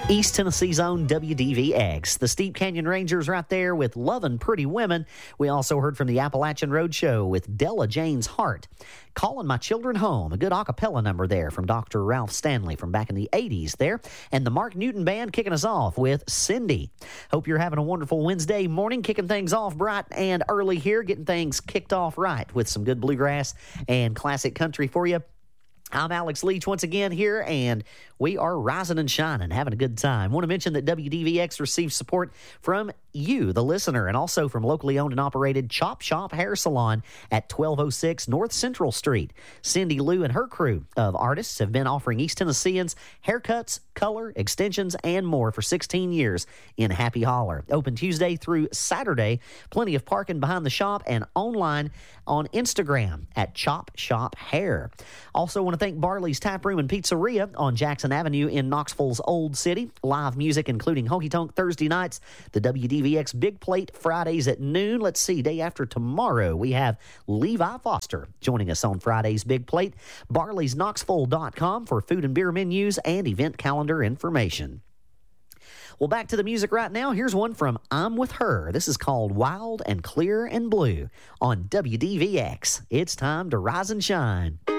East Tennessee's own WDVX. The Steep Canyon Rangers right there with Lovin' Pretty Women. We also heard from the Appalachian Road Show with Della Jane's Heart. Calling My Children Home, a good a cappella number there from Dr. Ralph Stanley from back in the 80s there. And the Mark Newton Band kicking us off with Cindy. Hope you're having a wonderful Wednesday morning, kicking things off bright and early here, getting things kicked off right with some good bluegrass and classic country for you. I'm Alex Leach once again here, and we are rising and shining, having a good time. Want to mention that WDVX receives support from you, the listener, and also from locally owned and operated Chop Shop Hair Salon at 1206 North Central Street. Cindy Lou and her crew of artists have been offering East Tennesseans haircuts, color, extensions, and more for 16 years in Happy Holler. Open Tuesday through Saturday. Plenty of parking behind the shop and online on Instagram at Chop Shop Hair. Also want to thank Barley's Tap Room and Pizzeria on Jackson Avenue in Knoxville's Old City. Live music including Honky Tonk Thursday nights, the WDVX Big Plate Fridays at noon. Let's see, day after tomorrow we have Levi Foster joining us on Friday's Big Plate. Barley'sKnoxville.com for food and beer menus and event calendar information. Well, back to the music right now. Here's one from I'm With Her. This is called Wild and Clear and Blue on WDVX. It's time to rise and shine.